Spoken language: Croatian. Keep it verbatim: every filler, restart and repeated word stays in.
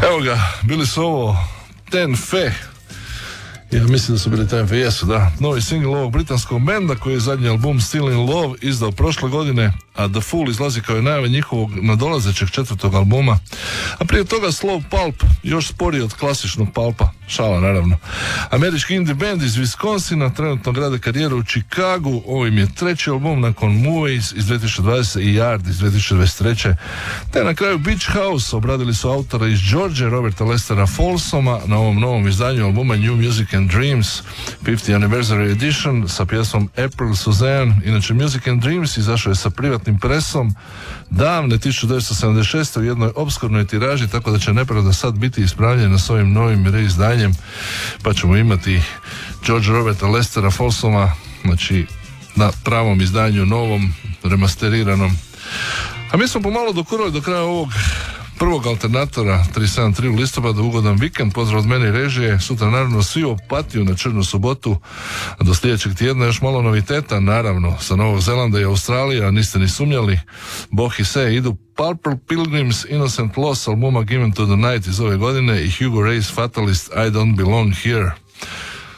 Evo ga, bili su ovo Ten Fe. Ja mislim da su bili Ten Fe, jesu, da. Novi single ovog britanskog benda koji je zadnji album Still in Love izdao prošle godine, a The Fool izlazi kao je najave njihovog nadolazećeg četvrtog albuma. A prije toga Slow Pulp, još sporiji od klasičnog Pulpa, šala naravno. Američki indie band iz Wisconsina trenutno grade karijeru u Chicagu, ovo im je treći album nakon Movies iz dvije tisuće dvadesete i Yard iz dvije tisuće dvadeset treće. Te na kraju Beach House obradili su autora iz Georgia Roberta Lestera Folsoma na ovom novom izdanju albuma New Music and Dreams fiftieth Anniversary Edition sa pjesmom April Suzanne. Inače Music and Dreams izašao je sa privatnim presom davne tisuću devetsto sedamdeset šeste u jednoj obskurnoj tiraži, tako da će nepravda sad biti ispravljena s ovim novim reizdanjem, pa ćemo imati George Roberta Lestera Folsoma, znači na pravom izdanju, novom, remasteriranom. A mi smo pomalo dokurali do kraja ovog prvog alternatora trideset sedam tri u listopadu. Ugodan vikend, pozdrav od mene i režije. Sutra naravno svi u Opatiju na Črnu subotu. Do sljedećeg tjedna još malo noviteta, naravno sa Novog Zelanda i Australije, a niste ni sumnjali. Boh i se idu Purple Pilgrims Innocent Loss albuma Given to the Night iz ove godine i Hugo Ray's Fatalist I Don't Belong Here.